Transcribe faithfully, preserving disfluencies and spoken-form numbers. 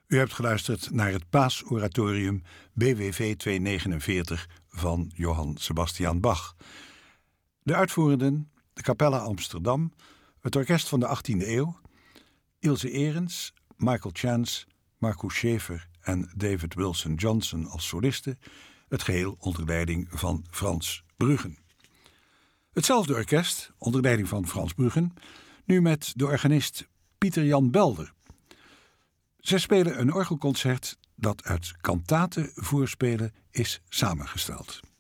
U hebt geluisterd naar het Paasoratorium B W V tweehonderdnegenenveertig van Johann Sebastian Bach. De uitvoerenden, de Capella Amsterdam, het orkest van de achttiende eeuw, Ilse Aerens, Michael Chance, Marcus Schäfer en David Wilson Johnson als solisten, het geheel onder leiding van Frans Bruggen. Hetzelfde orkest, onder leiding van Frans Bruggen, nu met de organist Pieter Jan Belder. Zij spelen een orgelconcert dat uit kantatenvoorspelen is samengesteld.